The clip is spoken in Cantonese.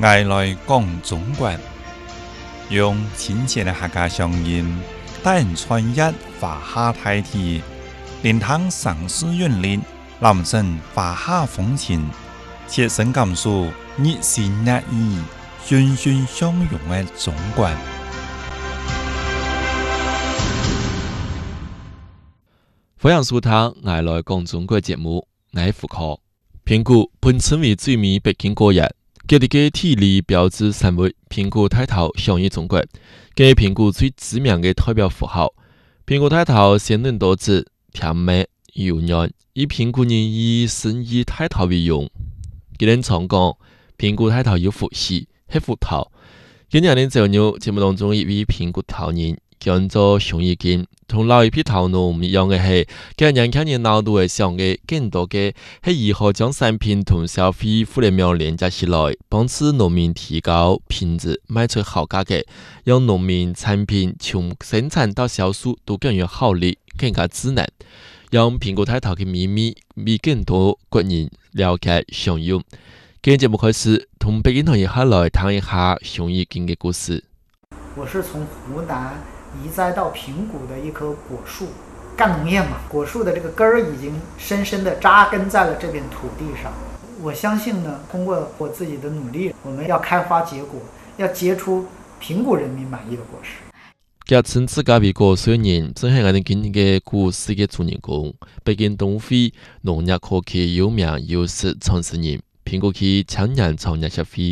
爱来讲中国，用亲切的客家乡音，带人穿越华夏大地，聆听城市韵律，感受华夏风情，切身感受热情热意、欣欣向荣的中国。 欢迎收听《爱来讲中国》节目，我是胡可。评估本称为最美北京国日，佢哋嘅地理标志三位苹果抬头享誉中国，佢苹果最知名嘅代表符号。苹果抬头鲜嫩多汁、甜美柔软，以苹果人以生意抬头为用。佢哋常讲苹果抬头有福气，系福头。今年嘅周日节目当中，一位苹果头人叫做熊一根，同老一批头农唔一样嘅系，佢年轻人脑度嘅想嘅更多嘅系如何将产品同消费互联网连接起来，帮助农民提高品质，卖出好价嘅，让农民产品从生产到销售都更有效率，更加智能，让苹果抬头嘅秘密俾更多国人了解享用。今日节目开始，同北京同一下来谈一下熊一根嘅故事。 我是从湖南移栽到平谷的一棵果树，干农业嘛，果树的这个根儿已经深深地扎根在了这片土地上。我相信呢，通过我自己的努力，我们要开花结果，要结出平谷人民满意的果实。 佢称自家为果树人，正係我哋今日嘅故事嘅主人公，北京东辉农业科技有名优势创始人，苹果區青年創業協會